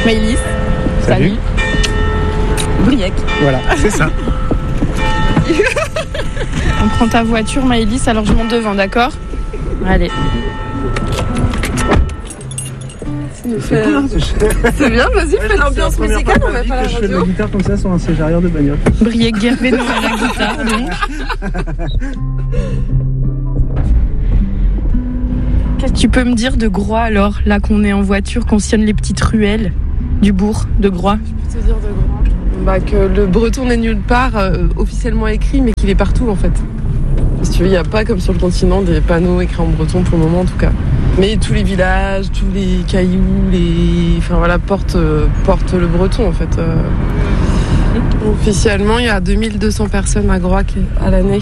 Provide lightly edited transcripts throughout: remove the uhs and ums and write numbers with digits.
Maëlys. Salut. Briec. Voilà, c'est ça. On prend ta voiture, Maëlys, alors je monte devant, d'accord ? Allez. C'est bien, vas-y, fais l'ambiance musicale, on va faire la radio. Je fais de la radio. guitare comme ça sur un siège arrière de bagnole. Briec Guerbeno à la guitare, donc. Qu'est-ce que tu peux me dire de Groix alors, là qu'on est en voiture, qu'on sillonne les petites ruelles du bourg de Groix ? Je peux te dire de Groix que le breton n'est nulle part officiellement écrit, mais qu'il est partout en fait. Si tu veux, il n'y a pas comme sur le continent des panneaux écrits en breton pour le moment en tout cas. Mais tous les villages, tous les cailloux, portent le breton en fait. Officiellement, il y a 2200 personnes à Groix à l'année.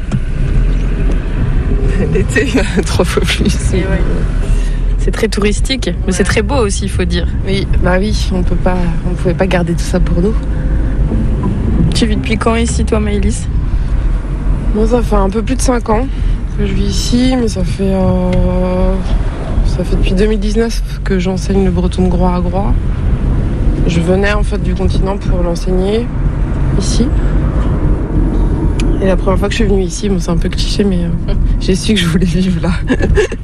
L'été, il y a 3 fois plus. C'est très touristique, mais c'est très beau aussi, il faut dire. Oui, on pouvait pas garder tout ça pour nous. Tu vis depuis quand ici, toi, Maëlys ? Moi, ça fait un peu plus de 5 ans que je vis ici, mais ça fait depuis 2019 que j'enseigne le breton de Groix à Groix. Je venais en fait du continent pour l'enseigner ici. Et la première fois que je suis venue ici, c'est un peu cliché, mais j'ai su que je voulais vivre là.